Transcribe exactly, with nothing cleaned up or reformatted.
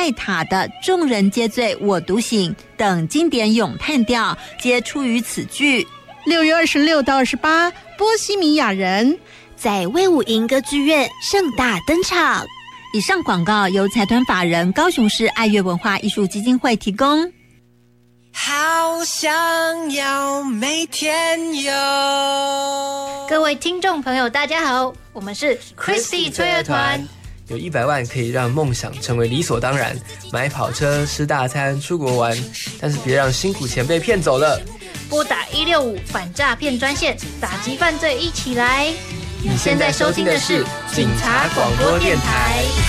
塞塔的众人皆醉我独醒等经典咏叹调皆出于此剧。 六月二十六到二十八，波西米亚人在卫武营歌剧院盛大登场。 以上广告由财团法人高雄市爱乐文化艺术基金会提供。 好想要每天有。 各位听众朋友大家好，我们是 Christy 吹乐团。 有一百万可以让梦想成为理所当然，买跑车、吃大餐、出国玩，但是别让辛苦钱被骗走了。 拨打一六五反诈骗专线，打击犯罪一起来。 你现在收听的是警察广播电台。